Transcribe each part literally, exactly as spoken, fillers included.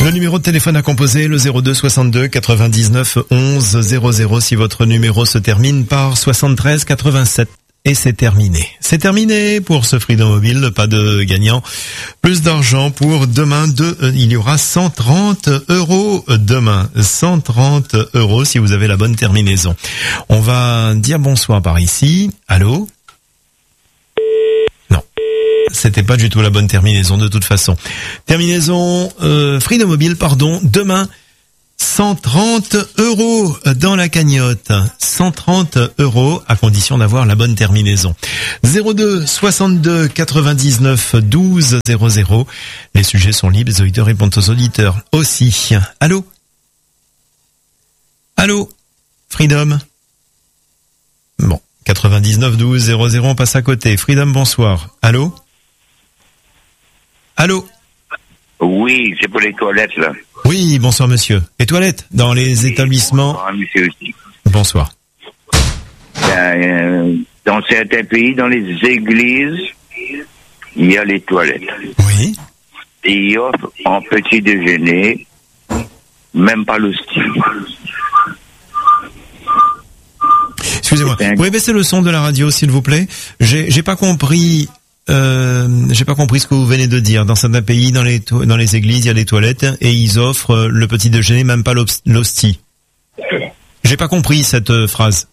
Le numéro de téléphone à composer, le zéro deux soixante-deux quatre-vingt-dix-neuf onze zéro zéro si votre numéro se termine par soixante-treize quatre-vingt-sept. Et c'est terminé. C'est terminé pour ce Freedom Mobile, pas de gagnant. Plus d'argent pour demain. De, euh, il y aura cent trente euros demain. cent trente euros si vous avez la bonne terminaison. On va dire bonsoir par ici. Allô ? Non. C'était pas du tout la bonne terminaison de toute façon. Terminaison euh, Freedom Mobile, pardon. Demain, cent trente euros dans la cagnotte. cent trente euros à condition d'avoir la bonne terminaison. zéro deux soixante-deux quatre-vingt-dix-neuf douze zéro zéro. Les sujets sont libres, les auditeurs répondent aux auditeurs aussi. Allô ? Allô ? Freedom ? Bon, quatre-vingt-dix-neuf douze zéro zéro, on passe à côté. Freedom, bonsoir. Allô ? Allô ? Oui, c'est pour les toilettes, là. Oui, bonsoir, monsieur. Les toilettes, dans les oui, établissements... Bonsoir, monsieur aussi. Bonsoir. Ben, euh, dans certains pays, dans les églises, il y a les toilettes. Oui. Et ils offrent en petit déjeuner, même pas l'hostie. Excusez-moi, vous pouvez baisser le son de la radio, s'il vous plaît ? J'ai, j'ai pas compris... Euh, j'ai pas compris ce que vous venez de dire. Dans certains pays, dans les to- dans les églises, il y a des toilettes et ils offrent le petit déjeuner, même pas l'hostie. J'ai pas compris cette euh, phrase.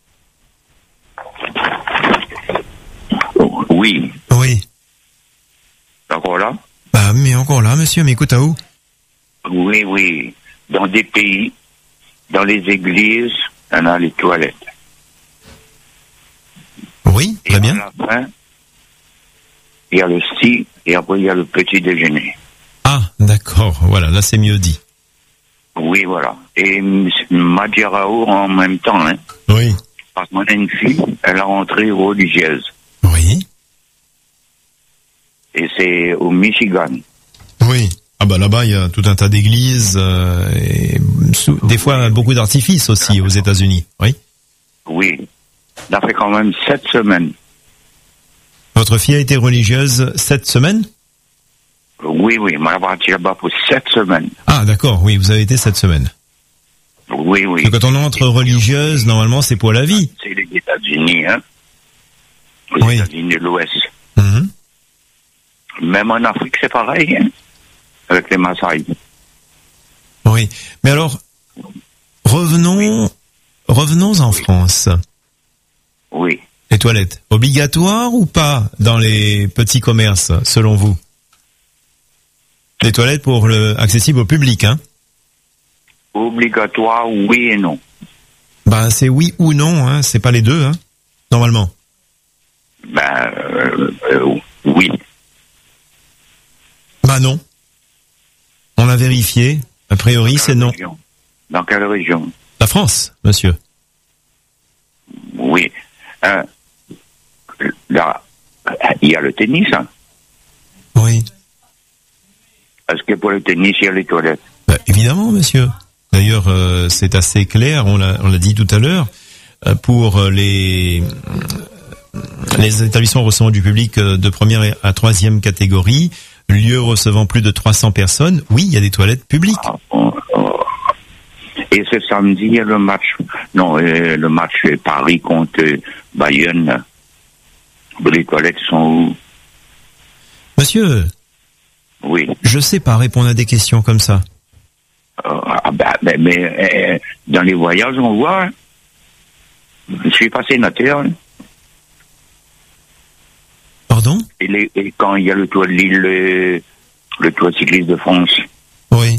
Oui. Oui. Encore là ? Bah, mais encore là, monsieur, mais écoute à où ? Oui, oui. Dans des pays, dans les églises, on a les toilettes. Oui, très et bien. À la fin, il y a le sti et après il y a le petit déjeuner. Ah, d'accord. Voilà, là c'est mieux dit. Oui, voilà. Et Madjaraour en même temps, hein. Oui. Parce qu'on a une fille, elle est rentrée religieuse. Oui. Et c'est au Michigan. Oui. Ah bah là-bas, il y a tout un tas d'églises euh, et sous, des fois beaucoup d'artifices aussi aux États-Unis. Oui. Oui. Ça fait quand même sept semaines. Votre fille a été religieuse sept semaines ? Oui, oui, moi, elle parti là-bas pour sept semaines. Ah, d'accord, oui, vous avez été sept semaines. Oui, oui. Et quand on entre religieuse, normalement, c'est pour la vie. C'est les États-Unis, hein. Les oui. États-Unis de l'Ouest. Mm-hmm. Même en Afrique, c'est pareil, hein, avec les Maasai. Oui, mais alors, revenons, oui. revenons en oui. France. Oui. Les toilettes, obligatoires ou pas dans les petits commerces, selon vous ? Les toilettes pour le accessible au public, hein ? Obligatoire, oui et non. Ben, c'est oui ou non, hein, c'est pas les deux, hein, normalement. Ben, euh, euh, oui. Ben non. On l'a vérifié, a priori c'est non. Région? Dans quelle région ? La France, monsieur. Oui. Euh, là, il y a le tennis, hein ? Oui. Est-ce que pour le tennis, il y a les toilettes ? Ben, évidemment, monsieur. D'ailleurs, euh, c'est assez clair, on l'a, on l'a dit tout à l'heure, euh, pour les, les établissements recevant du public de première à troisième catégorie, lieux recevant plus de trois cents personnes, oui, il y a des toilettes publiques. Ah, oh, oh. Et ce samedi, il y a le match, non, euh, le match Paris contre Bayern. Les toilettes sont où ? Monsieur. Oui. Je sais pas répondre à des questions comme ça. Euh, ah bah, bah, mais euh, dans les voyages, on voit. Hein. Je suis pas sénateur. Hein. Pardon ? Et, les, et quand il y a le tour de l'île, le, le tour cycliste de France. Oui.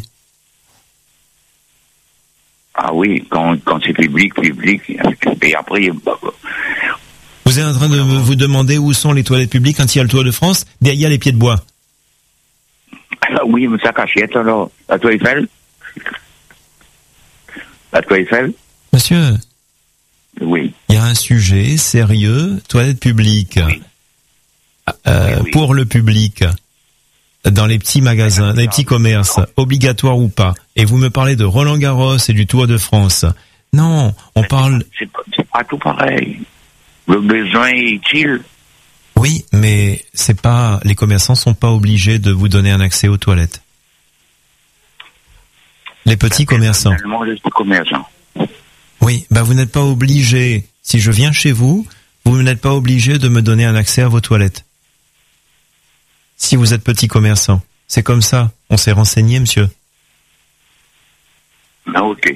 Ah oui, quand, quand c'est public, public. Et après, bah, bah. Vous êtes en train de vous demander où sont les toilettes publiques quand il y a le Tour de France, derrière les pieds de bois. Ah oui, mais ça cachette alors. La Tour Eiffel ? La Tour Eiffel ? Monsieur. Oui. Il y a un sujet sérieux, toilettes publiques. Oui. Euh, oui, oui. Pour le public, dans les petits magasins, dans les petits commerces, obligatoire ou pas. Et vous me parlez de Roland Garros et du Tour de France. Non, on mais parle... C'est pas, c'est pas tout pareil. Le besoin est utile. Oui, mais c'est pas, les commerçants sont pas obligés de vous donner un accès aux toilettes. Les petits commerçants. Personnellement, les petits commerçants. Oui, bah vous n'êtes pas obligé, si je viens chez vous, vous n'êtes pas obligé de me donner un accès à vos toilettes. Si vous êtes petit commerçant. C'est comme ça. On s'est renseigné, monsieur. Ah, ok.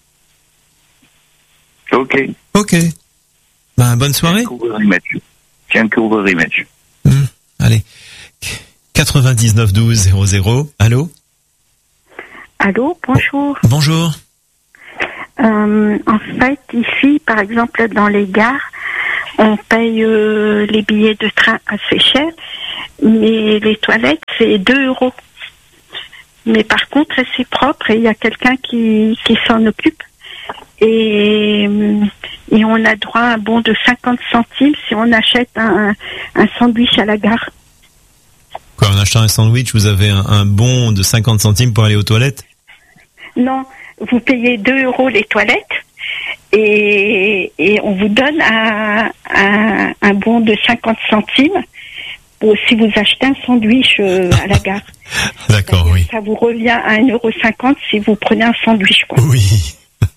Ok. Ok. Ben, bonne soirée. Tiens que vous remettre. Mmh, allez. quatre-vingt-dix-neuf douze zéro zéro. Allô? Allô, bonjour. Bonjour. Euh, en fait, ici, par exemple, dans les gares, on paye euh, les billets de train assez cher, mais les toilettes, c'est deux euros. Mais par contre, c'est propre et il y a quelqu'un qui, qui s'en occupe. Et, et on a droit à un bon de cinquante centimes si on achète un, un sandwich à la gare. Quoi, en achetant un sandwich, vous avez un, un bon de cinquante centimes pour aller aux toilettes? Non, vous payez deux euros les toilettes et, et on vous donne un, un, un bon de cinquante centimes pour, si vous achetez un sandwich euh, à la gare. D'accord, oui. Ça vous revient à un euro cinquante si vous prenez un sandwich, quoi. Oui.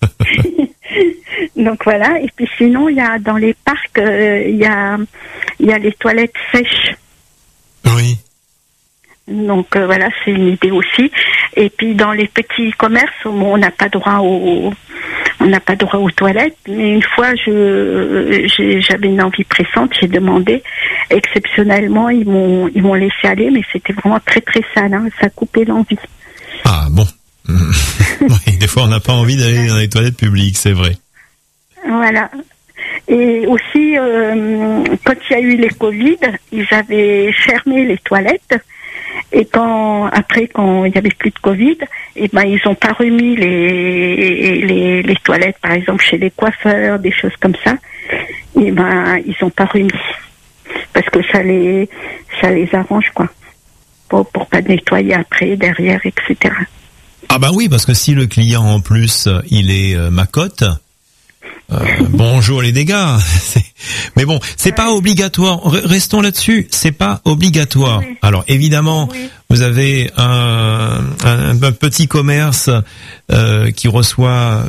Donc voilà, et puis sinon, il y a dans les parcs, euh, il y a, il y a les toilettes sèches. Oui. Donc euh, voilà, c'est une idée aussi. Et puis dans les petits commerces, on n'a pas droit aux, on n'a pas droit aux toilettes. Mais une fois, je, j'ai, j'avais une envie pressante, j'ai demandé. Exceptionnellement, ils m'ont, ils m'ont laissé aller, mais c'était vraiment très très sale. Hein, ça coupait l'envie. Ah bon. Oui, des fois, on n'a pas envie d'aller dans les toilettes publiques, c'est vrai. Voilà. Et aussi, euh, quand il y a eu les Covid, ils avaient fermé les toilettes. Et quand après, quand il y avait plus de Covid, et ben ils ont pas remis les, les les toilettes, par exemple chez les coiffeurs, des choses comme ça. Et ben ils ont pas remis parce que ça les ça les arrange, quoi, pour pour pas nettoyer après, derrière, et cetera. Ah bah oui, parce que si le client en plus il est euh, macotte, euh, bonjour les dégâts. Mais bon, c'est pas obligatoire. Restons là-dessus. C'est pas obligatoire. Oui. Alors évidemment, oui. Vous avez un, un, un petit commerce euh, qui reçoit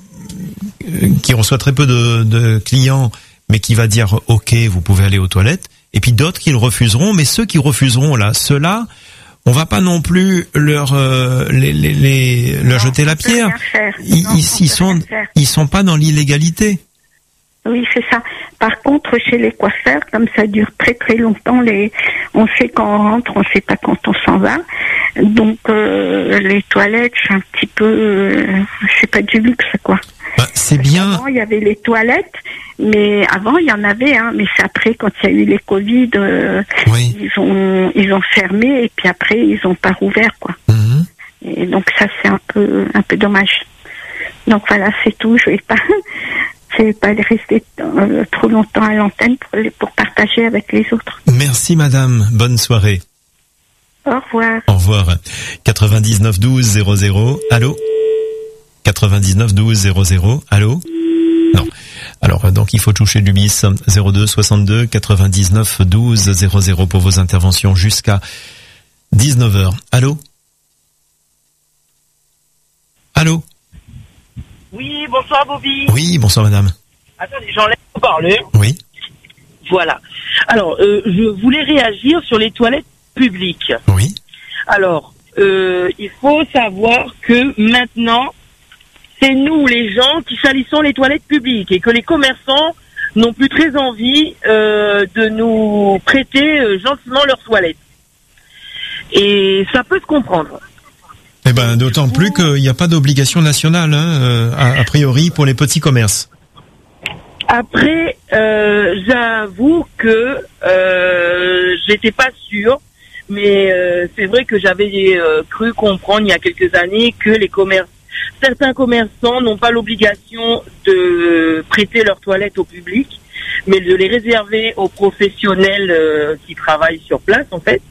qui reçoit très peu de, de clients, mais qui va dire OK, vous pouvez aller aux toilettes. Et puis d'autres qui le refuseront. Mais ceux qui refuseront là, ceux-là, on va pas non plus leur euh, les, les, les leur non, jeter la pierre. Ils, non, ils, ils sont ils sont pas dans l'illégalité. Oui, c'est ça. Par contre, chez les coiffeurs, comme ça dure très très longtemps, les on sait quand on rentre, on sait pas quand on s'en va. Donc euh, les toilettes, c'est un petit peu, euh, c'est pas du luxe, quoi. Bah, c'est Parce bien. Avant, il y avait les toilettes, mais avant il y en avait, hein. Mais c'est après, quand il y a eu les Covid, euh, oui. ils ont ils ont fermé et puis après ils ont pas rouvert, quoi. Mm-hmm. Et donc ça c'est un peu un peu dommage. Donc voilà, c'est tout. Je vais pas. Je ne vais pas rester euh, trop longtemps à l'antenne pour, pour partager avec les autres. Merci madame, bonne soirée. Au revoir. Au revoir. quatre-vingt-dix-neuf douze zéro zéro, allô quatre-vingt-dix-neuf douze zéro zéro, allô Non. Alors donc il faut toucher du bis, zéro deux soixante-deux quatre-vingt-dix-neuf douze zéro zéro pour vos interventions jusqu'à dix-neuf heures. Allô Allô Oui, bonsoir Bobby. Oui, bonsoir madame. Attendez, j'enlève pour parler. Oui. Voilà. Alors, euh, je voulais réagir sur les toilettes publiques. Oui. Alors, euh, il faut savoir que maintenant, c'est nous les gens qui salissons les toilettes publiques et que les commerçants n'ont plus très envie euh, de nous prêter euh, gentiment leurs toilettes. Et ça peut se comprendre. Eh ben, d'autant plus qu'il n'y a pas d'obligation nationale, hein, euh, a, a priori, pour les petits commerces. Après, euh, j'avoue que euh, j'étais pas sûre, mais euh, c'est vrai que j'avais euh, cru comprendre il y a quelques années que les commerces, certains commerçants n'ont pas l'obligation de prêter leurs toilettes au public, mais de les réserver aux professionnels euh, qui travaillent sur place, en fait.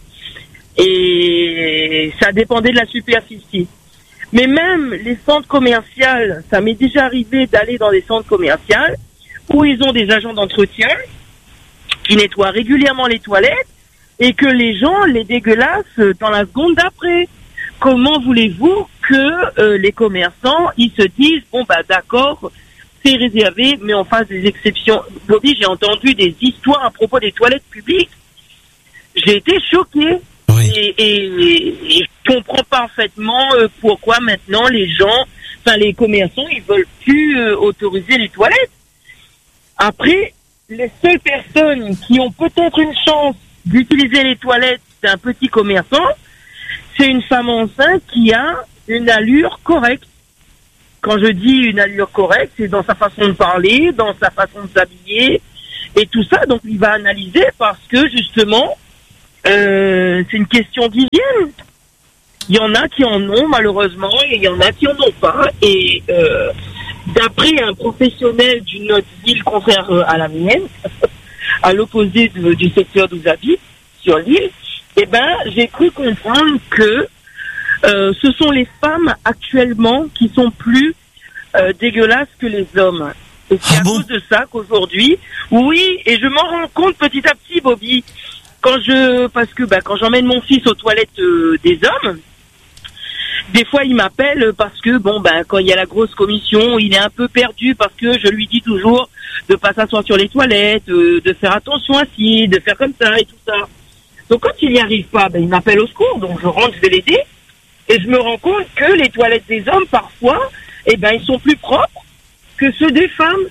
Et ça dépendait de la superficie. Mais même les centres commerciaux, ça m'est déjà arrivé d'aller dans des centres commerciaux où ils ont des agents d'entretien qui nettoient régulièrement les toilettes et que les gens les dégueulassent dans la seconde d'après. Comment voulez-vous que euh, les commerçants, ils se disent, bon, bah d'accord, c'est réservé, mais on fasse des exceptions. Bobby, j'ai entendu des histoires à propos des toilettes publiques. J'ai été choquée. Oui. Et, et, et je comprends parfaitement euh, pourquoi maintenant les gens, enfin les commerçants, ils veulent plus euh, autoriser les toilettes. Après, les seules personnes qui ont peut-être une chance d'utiliser les toilettes d'un petit commerçant, c'est une femme enceinte qui a une allure correcte. Quand je dis une allure correcte, c'est dans sa façon de parler, dans sa façon de s'habiller et tout ça. Donc il va analyser parce que justement, euh, c'est une question d'hygiène. Il y en a qui en ont malheureusement et il y en a qui en ont pas. Et euh, d'après un professionnel d'une autre ville contraire à la mienne, à l'opposé de, du secteur d'où j'habite, sur l'île, eh ben j'ai cru comprendre que Euh, ce sont les femmes actuellement qui sont plus euh, dégueulasses que les hommes. Et c'est ah à bon cause de ça qu'aujourd'hui, oui, et je m'en rends compte petit à petit, Bobby, quand je, parce que bah, quand j'emmène mon fils aux toilettes euh, des hommes, des fois il m'appelle parce que bon bah quand il y a la grosse commission, il est un peu perdu parce que je lui dis toujours de pas s'asseoir sur les toilettes, euh, de faire attention assis, de faire comme ça et tout ça. Donc quand il n'y arrive pas, bah, il m'appelle au secours, donc je rentre, je vais l'aider. Et je me rends compte que les toilettes des hommes, parfois, eh ben, ils sont plus propres que ceux des femmes.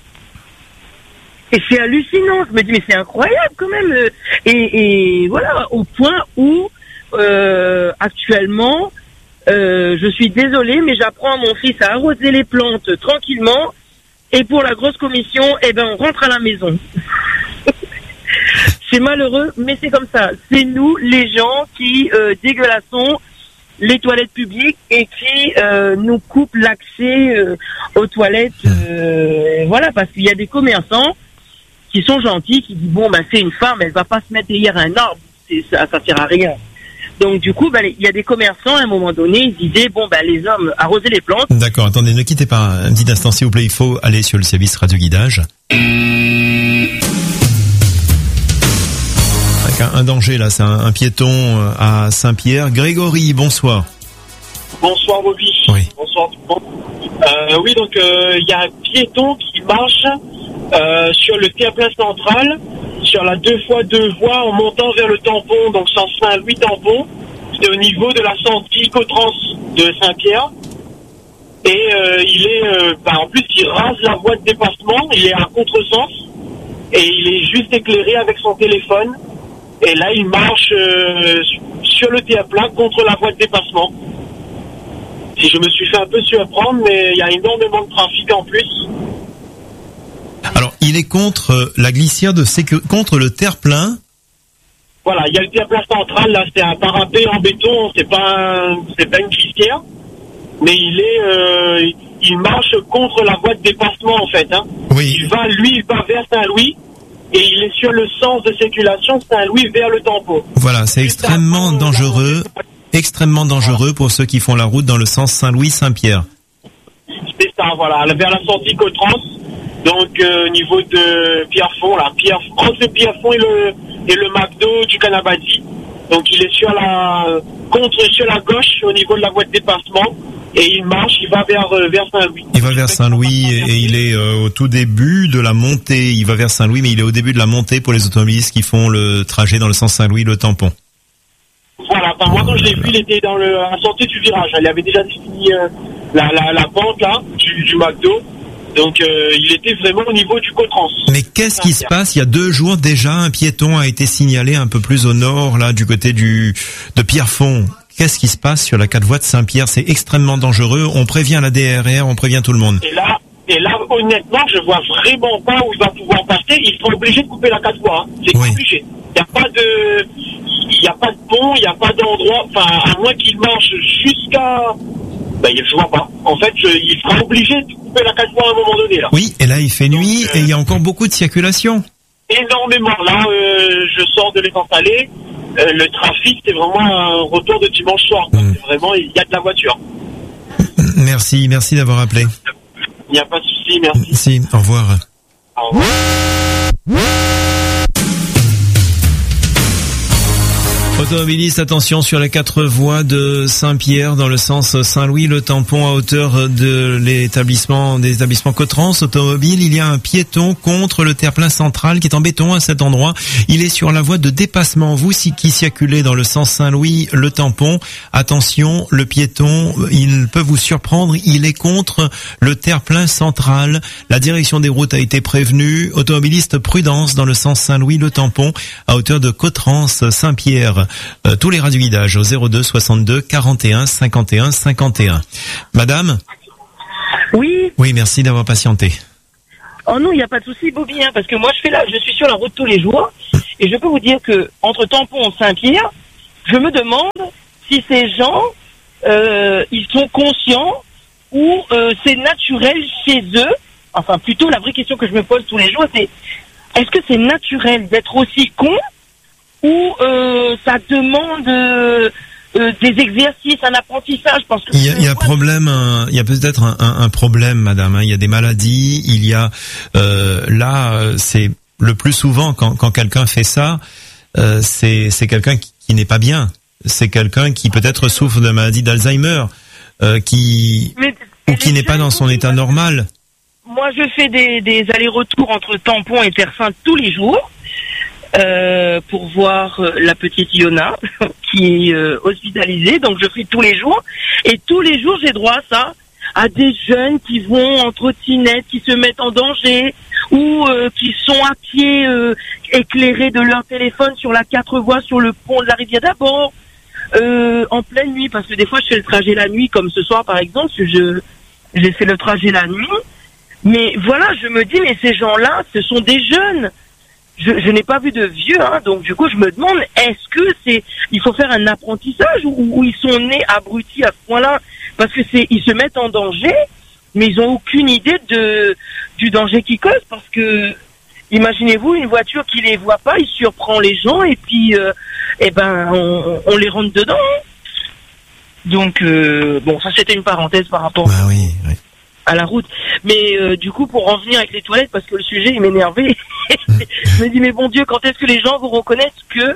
Et c'est hallucinant. Je me dis, mais c'est incroyable quand même. Et, et voilà, au point où, euh, actuellement, euh, je suis désolée, mais j'apprends à mon fils à arroser les plantes tranquillement. Et pour la grosse commission, eh ben, on rentre à la maison. C'est malheureux, mais c'est comme ça. C'est nous, les gens, qui euh, dégueulassons les toilettes publiques et qui euh, nous coupent l'accès euh, aux toilettes. Euh, voilà, parce qu'il y a des commerçants qui sont gentils, qui disent bon, bah c'est une femme, elle va pas se mettre derrière un arbre, c'est, ça, ça sert à rien. Donc du coup, bah, il y a des commerçants à un moment donné, ils disaient bon, bah les hommes arrosaient les plantes. D'accord, attendez, ne quittez pas un petit instant s'il vous plaît, il faut aller sur le service radio guidage. Un danger là, c'est un, un piéton à Saint-Pierre. Grégory, bonsoir. Bonsoir Bobby. Oui. Bonsoir tout le monde. Euh, oui, donc il euh, y a un piéton qui marche euh, sur le terre-plein central, sur la deux fois deux voies en montant vers le tampon, donc sens Saint-Louis tampon. C'est au niveau de la sortie Cotrans de Saint-Pierre. Et euh, il est, euh, bah, en plus, il rase la voie de dépassement. Il est à contresens et il est juste éclairé avec son téléphone. Et là, il marche euh, sur le terre-plein contre la voie de dépassement. Si je me suis fait un peu surprendre, mais il y a énormément de trafic en plus. Alors, il est contre la glissière de sécu... contre le terre-plein. Voilà, il y a le terre-plein central, là, c'est un parapet en béton, c'est pas, un, c'est pas une glissière, mais il est, euh, il marche contre la voie de dépassement, en fait. Hein. Oui. Il va, lui, il va vers Saint-Louis. Et il est sur le sens de circulation Saint-Louis vers le tampon. Voilà, c'est extrêmement dangereux, extrêmement dangereux pour ceux qui font la route dans le sens Saint-Louis-Saint-Pierre. C'est ça, voilà, vers la sortie Cotrans, donc euh, au niveau de Pierrefonds, là, Pierre, entre le Pierrefonds et le, et le McDo du Canabadi. Donc il est sur la, contre, sur la gauche au niveau de la voie de dépassement. Et il marche, il va vers, euh, vers Saint-Louis. Il va vers Saint-Louis et, et il est euh, au tout début de la montée. Il va vers Saint-Louis, mais il est au début de la montée pour les automobilistes qui font le trajet dans le sens Saint-Louis, le tampon. Voilà, enfin, moi quand je l'ai vu, il était dans le, à la sortie du virage. Il avait déjà défini euh, la, la, la pente là, du, du McDo. Donc euh, il était vraiment au niveau du Cotrans. Mais qu'est-ce qui se passe? Il y a deux jours déjà, un piéton a été signalé un peu plus au nord, là, du côté du de Pierrefonds. Qu'est-ce qui se passe sur la quatre voies de Saint-Pierre? C'est extrêmement dangereux. On prévient la D R R, on prévient tout le monde. Et là, et là, honnêtement, je vois vraiment pas où il va pouvoir passer. Il sera obligé de couper la quatre voies. Hein. C'est oui. obligé. Il n'y a pas de, il n'y a pas de pont, il n'y a pas d'endroit. Enfin, à moins qu'il marche jusqu'à, ben, je vois pas. En fait, je, il sera obligé de couper la quatre voies à un moment donné là. Oui, et là, il fait nuit Donc, euh, et il y a encore beaucoup de circulation. Énormément. Là, euh, je sors de l'Étang Salé. Euh, le trafic, c'est vraiment un retour de dimanche soir. Mmh. C'est vraiment, il y a de la voiture. Merci, merci d'avoir appelé. Il n'y a pas de souci, merci. Merci, au revoir. Au revoir. Automobilistes, attention sur les quatre voies de Saint-Pierre dans le sens Saint-Louis, le tampon à hauteur de l'établissement des établissements Cotrans Automobile. Il y a un piéton contre le terre-plein central qui est en béton à cet endroit. Il est sur la voie de dépassement. Vous qui circulez dans le sens Saint-Louis, le tampon, attention, le piéton, il peut vous surprendre. Il est contre le terre-plein central. La direction des routes a été prévenue. Automobilistes, prudence dans le sens Saint-Louis, le tampon à hauteur de Cotrans Saint-Pierre. Euh, tous les radioguidages au zéro deux soixante-deux quarante et un cinquante et un cinquante et un. Madame ? Oui. Oui, merci d'avoir patienté. Oh non, il n'y a pas de souci, Bobby, hein, parce que moi je fais là, je suis sur la route tous les jours, et je peux vous dire que entre Tampon et Saint-Pierre, je me demande si ces gens, euh, ils sont conscients ou euh, c'est naturel chez eux. Enfin, plutôt la vraie question que je me pose tous les jours, c'est est-ce que c'est naturel d'être aussi con? Ou euh, ça demande euh, euh, des exercices, un apprentissage, parce que il y a, il y a problème, un, il y a peut-être un, un, un problème, madame. Hein, il y a des maladies. Il y a euh, là, c'est le plus souvent quand, quand quelqu'un fait ça, euh, c'est c'est quelqu'un qui, qui n'est pas bien. C'est quelqu'un qui peut-être souffre de maladie d'Alzheimer, euh, qui Mais, ou qui n'est pas dans son état normal. Moi, je fais des, des allers-retours entre Tampon et Terre-Sainte tous les jours. Euh, pour voir euh, la petite Iona qui est euh, hospitalisée, donc je fais tous les jours, et tous les jours j'ai droit à ça, à des jeunes qui vont en trottinette, qui se mettent en danger, ou euh, qui sont à pied euh, éclairés de leur téléphone sur la quatre voies sur le pont de la rivière d'Abord, euh, en pleine nuit, parce que des fois je fais le trajet la nuit, comme ce soir par exemple, je j'ai fait le trajet la nuit, mais voilà, je me dis, mais ces gens-là, ce sont des jeunes. Je, je n'ai pas vu de vieux, hein, donc du coup je me demande, est-ce que c'est, il faut faire un apprentissage ou, ou ils sont nés abrutis à ce point-là, parce que c'est, ils se mettent en danger, mais ils ont aucune idée de du danger qu'ils causent, parce que imaginez-vous une voiture qui les voit pas, il surprend les gens et puis, euh, eh ben, on, on les rentre dedans. Hein. Donc euh, bon, ça c'était une parenthèse par rapport. Bah oui, oui. À la route, mais euh, du coup pour en venir avec les toilettes, parce que le sujet il m'énervait, je me dis mais bon Dieu, quand est-ce que les gens vont reconnaître que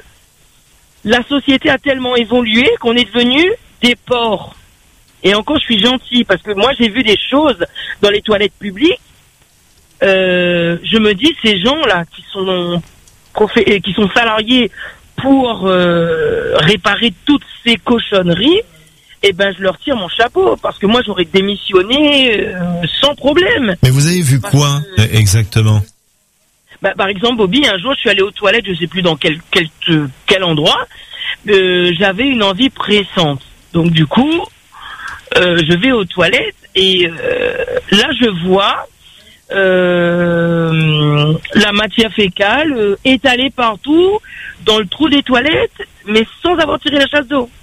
la société a tellement évolué qu'on est devenu des porcs? Et encore je suis gentil, parce que moi j'ai vu des choses dans les toilettes publiques, euh, je me dis ces gens là qui sont profé- qui sont salariés pour euh, réparer toutes ces cochonneries, eh ben, je leur tire mon chapeau, parce que moi, j'aurais démissionné euh, sans problème. Mais vous avez vu parce quoi, que, exactement? Bah, par exemple, Bobby, un jour, je suis allé aux toilettes, je sais plus dans quel quel quel endroit, euh, j'avais une envie pressante. Donc, du coup, euh, je vais aux toilettes, et euh, là, je vois euh, la matière fécale euh, étalée partout, dans le trou des toilettes, mais sans avoir tiré la chasse d'eau.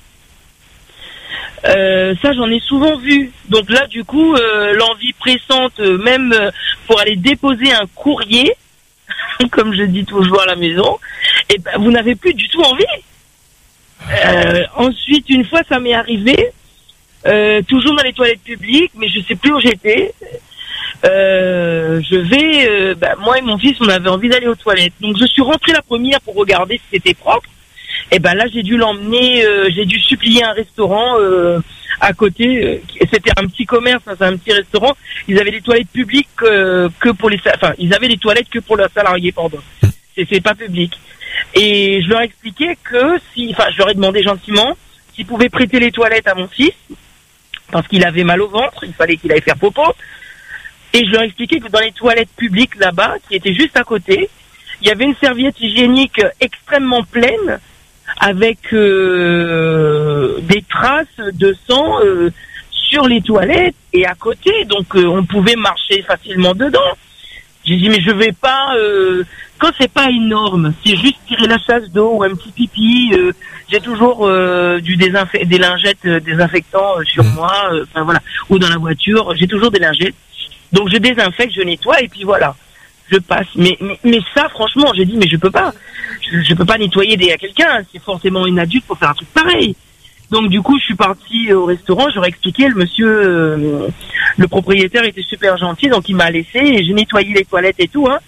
Euh, ça j'en ai souvent vu. Donc là du coup euh, l'envie pressante, euh, même euh, pour aller déposer un courrier comme je dis toujours à la maison, et ben vous n'avez plus du tout envie. Euh, ensuite une fois ça m'est arrivé, euh, toujours dans les toilettes publiques, mais je sais plus où j'étais. Euh, je vais, euh, ben, moi et mon fils on avait envie d'aller aux toilettes, donc je suis rentrée la première pour regarder si c'était propre. Et ben là j'ai dû l'emmener, euh, j'ai dû supplier un restaurant euh, à côté. Euh, c'était un petit commerce, hein, c'est un petit restaurant. Ils avaient des toilettes publiques euh, que pour les, enfin ils avaient des toilettes que pour leurs salariés, pardon. C'est, c'est pas public. Et je leur ai expliqué que si, enfin je leur ai demandé gentiment s'ils pouvaient prêter les toilettes à mon fils parce qu'il avait mal au ventre, il fallait qu'il aille faire popo. Et je leur ai expliqué que dans les toilettes publiques là-bas, qui étaient juste à côté, il y avait une serviette hygiénique extrêmement pleine, avec euh, des traces de sang euh, sur les toilettes et à côté, donc euh, on pouvait marcher facilement dedans. J'ai dit mais je vais pas, euh, quand c'est pas énorme, c'est juste tirer la chasse d'eau ou un petit pipi, euh, j'ai toujours euh, du désinfe- des lingettes euh, désinfectants euh, sur moi, euh, enfin voilà, ou dans la voiture, j'ai toujours des lingettes. Donc je désinfecte, je nettoie et puis voilà. Je passe, mais, mais mais ça franchement, j'ai dit mais je peux pas, je, je peux pas nettoyer des à quelqu'un, c'est forcément une adulte pour faire un truc pareil. Donc du coup, je suis partie au restaurant, j'aurais expliqué, le monsieur, euh, le propriétaire était super gentil, donc il m'a laissé et j'ai nettoyé les toilettes et tout, hein.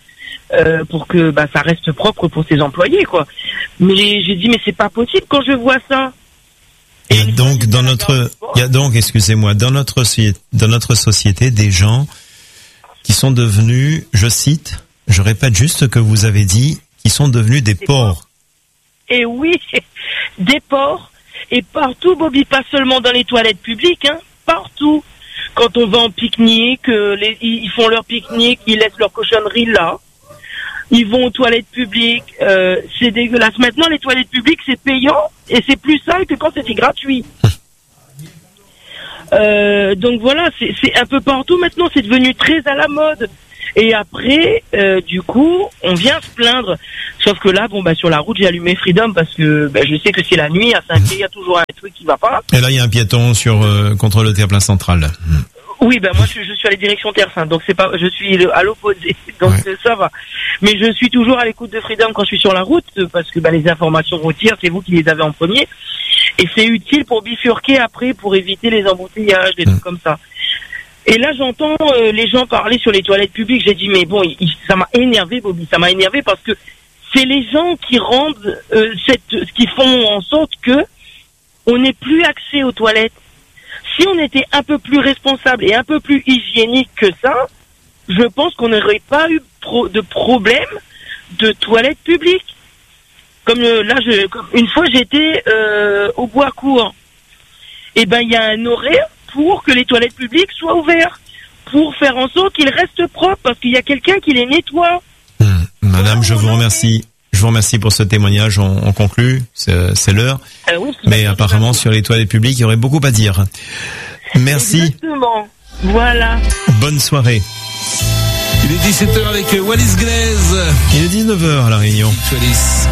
euh, pour que bah ça reste propre pour ses employés, quoi. Mais j'ai dit mais c'est pas possible quand je vois ça. Il y a donc dans notre, il y a donc, excusez-moi, dans notre dans notre société des gens qui sont devenus, je cite, je répète juste ce que vous avez dit, qui sont devenus des porcs. Et oui, des porcs. Et partout, Bobby, pas seulement dans les toilettes publiques, hein, partout. Quand on va en pique-nique, euh, les, ils font leur pique-nique, ils laissent leur cochonnerie là. Ils vont aux toilettes publiques, euh, c'est dégueulasse. Maintenant, les toilettes publiques, c'est payant et c'est plus sale que quand c'était gratuit. Euh, donc voilà, c'est, c'est un peu partout maintenant, c'est devenu très à la mode. Et après, euh, du coup, on vient se plaindre. Sauf que là, bon, bah, sur la route, j'ai allumé Freedom parce que bah, je sais que c'est la nuit, à Saint-Quay, il y a toujours un truc qui va pas. Et là, il y a un piéton sur euh, contre le terre-plein central. Oui, ben moi je, je suis à la direction Terre Sainte, donc c'est pas, je suis le, à l'opposé, donc ouais. Ça va. Mais je suis toujours à l'écoute de Freedom quand je suis sur la route, parce que ben, les informations routières, c'est vous qui les avez en premier, et c'est utile pour bifurquer après, pour éviter les embouteillages, des mmh. trucs comme ça. Et là j'entends euh, les gens parler sur les toilettes publiques, j'ai dit mais bon, il, ça m'a énervé, Bobby, ça m'a énervé parce que c'est les gens qui rendent euh, cette, qui font en sorte que on n'ait plus accès aux toilettes. Si on était un peu plus responsable et un peu plus hygiénique que ça, je pense qu'on n'aurait pas eu pro- de problème de toilettes publiques. Comme euh, là, je, comme une fois j'étais euh, au Bois-Court. Et ben il y a un horaire pour que les toilettes publiques soient ouvertes, pour faire en sorte qu'ils restent propres, parce qu'il y a quelqu'un qui les nettoie. Mmh. Madame, je vous remercie. Je vous remercie pour ce témoignage. On, on conclut, c'est, c'est l'heure. Euh, oui, Mais apparemment, sur les toilettes publiques, il y aurait beaucoup à dire. Merci. Exactement. Voilà. Bonne soirée. Il est dix-sept heures avec Wallis Glaise. Il est dix-neuf heures à La Réunion. Wallis.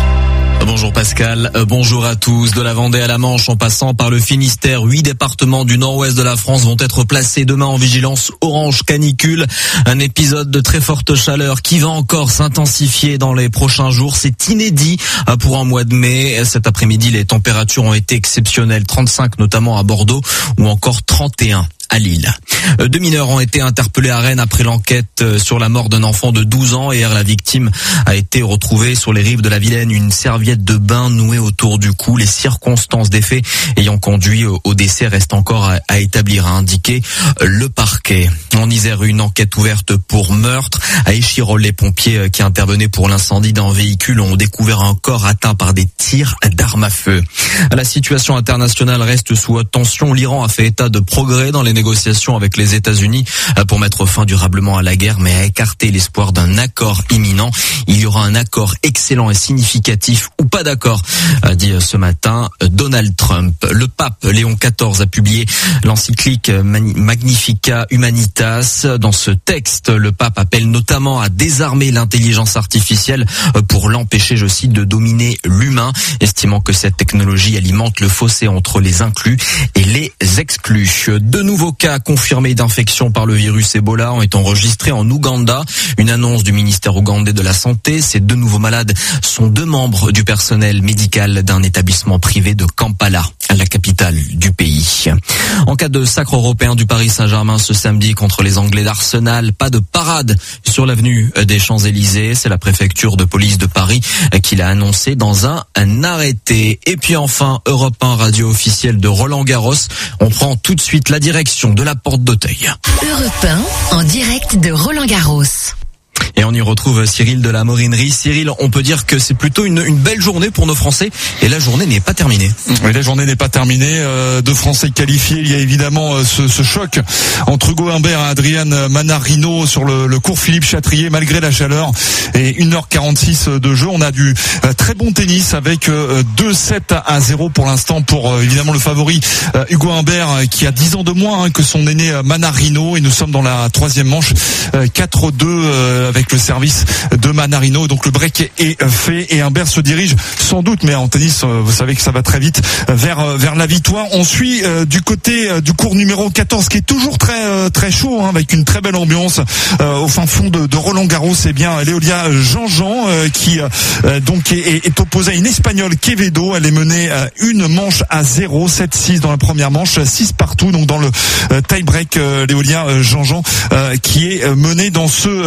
Bonjour Pascal, euh, bonjour à tous. De la Vendée à la Manche en passant par le Finistère, huit départements du nord-ouest de la France vont être placés demain en vigilance orange canicule. Un épisode de très forte chaleur qui va encore s'intensifier dans les prochains jours. C'est inédit pour un mois de mai. Cet après-midi, les températures ont été exceptionnelles, trente-cinq notamment à Bordeaux ou encore trente et un à Lille. Deux mineurs ont été interpellés à Rennes après l'enquête sur la mort d'un enfant de douze ans. Hier, la victime a été retrouvée sur les rives de la Vilaine, une serviette de bain nouée autour du cou. Les circonstances des faits ayant conduit au décès restent encore à, à établir, a indiqué le parquet. En Isère, une enquête ouverte pour meurtre. À Échirolles, les pompiers qui intervenaient pour l'incendie d'un véhicule ont découvert un corps atteint par des tirs d'armes à feu. La situation internationale reste sous haute tension. L'Iran a fait état de progrès dans les négociations avec les États-Unis pour mettre fin durablement à la guerre, mais a écarté l'espoir d'un accord imminent. Il y aura un accord excellent et significatif ou pas d'accord, a dit ce matin Donald Trump. Le pape Léon quatorze a publié l'encyclique Magnificat Humanitas. Dans ce texte, le pape appelle notamment à désarmer l'intelligence artificielle pour l'empêcher, je cite, de dominer l'humain, estimant que cette technologie alimente le fossé entre les inclus et les exclus. De nouveaux cas confirmés d'infection par le virus Ebola ont été enregistrés en Ouganda. Une annonce du ministère ougandais de la Santé. Ces deux nouveaux malades sont deux membres du personnel médical d'un établissement privé de Kampala, la capitale du pays. En cas de sacre européen du Paris Saint-Germain ce samedi contre les Anglais d'Arsenal, pas de parade sur l'avenue des Champs-Élysées. C'est la préfecture de police de Paris qui l'a annoncé dans un, un arrêté. Et puis enfin, Europe un, radio officielle de Roland Garros. On prend tout de suite la direction de la porte d'Auteuil. Europe un, en direct de Roland Garros. Et on y retrouve Cyril de la Morinerie. Cyril, on peut dire que c'est plutôt une, une belle journée pour nos Français. Et la journée n'est pas terminée. Oui, la journée n'est pas terminée. Euh, deux Français qualifiés. Il y a évidemment euh, ce, ce choc entre Hugo Humbert et Adrian Manarino sur le, le cours Philippe Chatrier, malgré la chaleur. Et une heure quarante-six de jeu. On a du euh, très bon tennis avec euh, deux sept à zéro pour l'instant pour euh, évidemment le favori euh, Hugo Humbert euh, qui a dix ans de moins hein, que son aîné euh, Manarino. Et nous sommes dans la troisième manche. Euh, quatre deux euh, avec le service de Manarino. Donc le break est fait et Humbert se dirige sans doute, mais en tennis, vous savez que ça va très vite, vers vers la victoire. On suit euh, du côté euh, du cours numéro quatorze qui est toujours très euh, très chaud, hein, avec une très belle ambiance euh, au fin fond de, de Roland Garros. C'est bien Léolia Jean-Jean euh, qui euh, donc est, est opposée à une Espagnole, Quevedo. Elle est menée euh, une manche à zéro, sept six dans la première manche, six partout. Donc dans le euh, tie-break, euh, Léolia Jean-Jean euh, qui est menée dans ce euh, tie-break.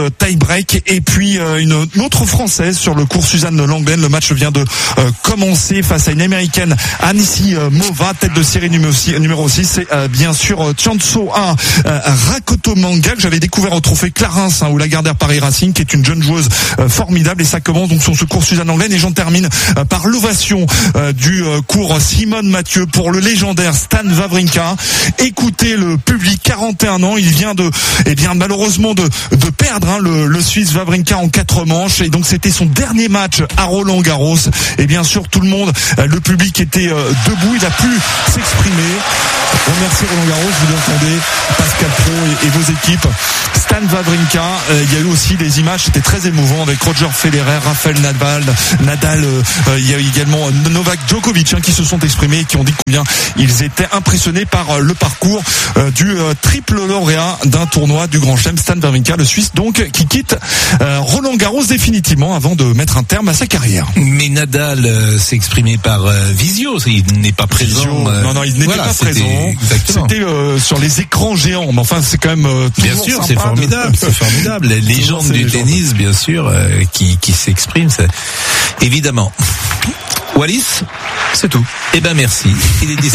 break. Et puis euh, une, une autre Française sur le cours, Suzanne Langlaine. Le match vient de euh, commencer face à une Américaine, Anici euh, Mova, tête de série numéro six. Numéro six c'est euh, bien sûr euh, Tianso-A euh, Rakotomanga, que j'avais découvert au trophée Clarins, hein, ou la Gardère Paris Racing, qui est une jeune joueuse euh, formidable. Et ça commence donc sur ce cours Suzanne Langlaine. Et j'en termine euh, par l'ovation euh, du euh, cours Simone Mathieu pour le légendaire Stan Wawrinka. Écoutez le public, quarante et un ans, il vient de, eh bien malheureusement de, de perdre hein, le, le Suisse Wawrinka en quatre manches. Et donc c'était son dernier match à Roland Garros. Et bien sûr tout le monde, euh, le public était euh, debout, il a pu s'exprimer. Remerciez Roland Garros, vous l'entendez, Pascal Pro et, et vos équipes. Stan Wawrinka, euh, il y a eu aussi des images, c'était très émouvant avec Roger Federer, Rafael Nadal, Nadal, euh, euh, il y a eu également Novak Djokovic hein, qui se sont exprimés et qui ont dit combien ils étaient impressionnés par euh, le parcours euh, du euh, triple lauréat d'un tournoi du Grand Chelem, Stan Wawrinka, le Suisse donc, qui quitte euh, Roland Garros définitivement avant de mettre un terme à sa carrière. Mais Nadal euh, s'est exprimé par euh, visio, il n'est pas présent. Visio, euh, non, non, il n'était voilà, pas présent. Exactement. C'était euh, sur les écrans géants, mais enfin c'est quand même euh, bien sûr, c'est formidable, de... c'est formidable. Les légendes du tennis, bien sûr, euh, qui qui s'expriment, c'est... évidemment. Wallis, c'est tout. Eh ben merci. Il est